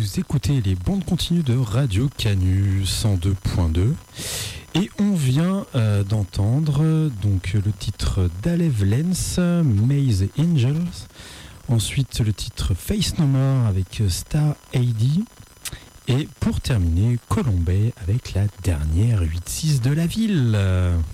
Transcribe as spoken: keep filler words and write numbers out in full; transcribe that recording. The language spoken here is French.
Vous écoutez les bandes continues de Radio Canu cent deux point deux et on vient euh, d'entendre donc le titre d'Alev Lenz, Maze Angels, ensuite le titre Face No More avec Star A D et pour terminer Colombay avec la dernière huit six de la ville.